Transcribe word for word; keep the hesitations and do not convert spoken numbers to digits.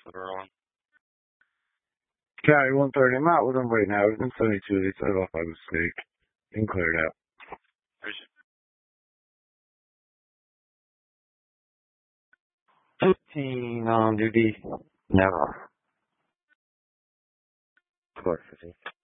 for everyone. County one thirty, I'm out with them right now. It's been seventy-two. They set it off by mistake. You can clear it out. fifteen on duty. Never. Of course, fifteen.